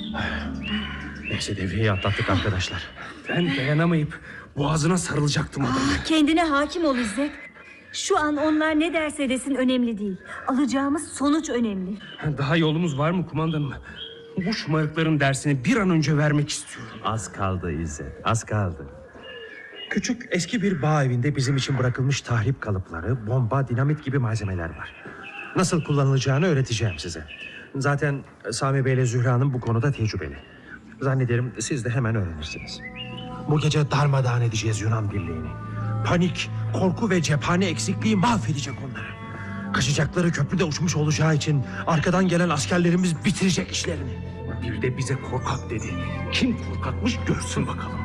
Neyse, devriyeyi atlattık arkadaşlar. Ben dayanamayıp boğazına sarılacaktım adamı. Kendine hakim ol İzzet. Şu an onlar ne derse desin önemli değil. Alacağımız sonuç önemli. Daha yolumuz var mı kumandanım? Bu şımarıkların dersini bir an önce vermek istiyorum. Az kaldı İzzet, az kaldı. Küçük eski bir bağ evinde bizim için bırakılmış tahrip kalıpları, bomba, dinamit gibi malzemeler var. Nasıl kullanılacağını öğreteceğim size. Zaten Sami Bey ile Zühre Hanım bu konuda tecrübeli. Zannederim siz de hemen öğrenirsiniz. Bu gece darmadağın edeceğiz Yunan birliğini. Panik, korku ve cephane eksikliği mahvedecek onları. Kaçacakları köprüde uçmuş olacağı için arkadan gelen askerlerimiz bitirecek işlerini. Bir de bize korkak dedi. Kim korkakmış görsün bakalım.